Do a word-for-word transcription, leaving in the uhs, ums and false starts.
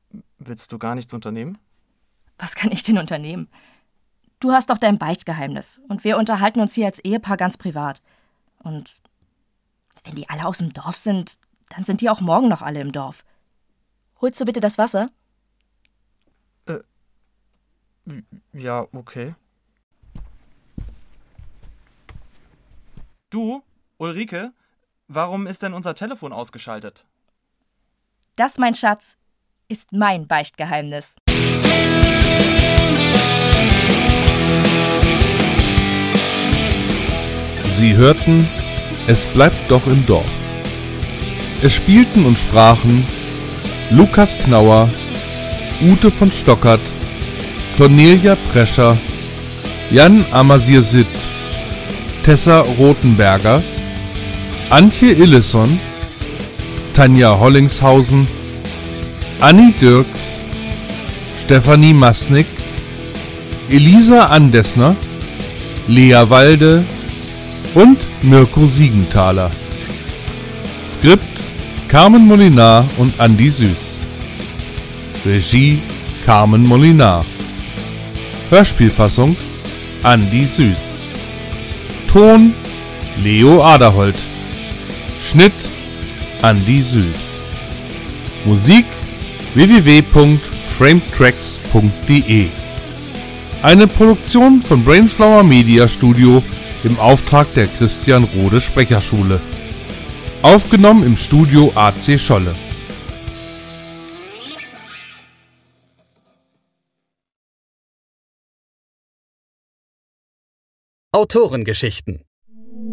Willst du gar nichts unternehmen? Was kann ich denn unternehmen? Du hast doch dein Beichtgeheimnis und wir unterhalten uns hier als Ehepaar ganz privat. Und wenn die alle aus dem Dorf sind, dann sind die auch morgen noch alle im Dorf. Holst du bitte das Wasser? Äh, ja, okay. Du, Ulrike, warum ist denn unser Telefon ausgeschaltet? Das, mein Schatz, ist mein Beichtgeheimnis. Sie hörten Es bleibt doch im Dorf. Es spielten und sprachen Lukas Knauer, Ute von Stockert, Cornelia Prescher, Jan Amasir-Sitt, Tessa Rothenberger, Antje Illison, Tanja Hollingshausen, Anni Dirks, Stefanie Masnick, Elisa Andesner, Lea Walde und Mirko Siegenthaler. Skript Carmen Molinar und Andi Süß. Regie Carmen Molinar. Hörspielfassung Andi Süß. Ton Leo Aderholt. Schnitt Andi Süß. Musik w w w punkt frametracks punkt d e. Eine Produktion von Brainflower Media Studio im Auftrag der Christian Rode Sprecherschule. Aufgenommen im Studio A C Scholle. Autorengeschichten.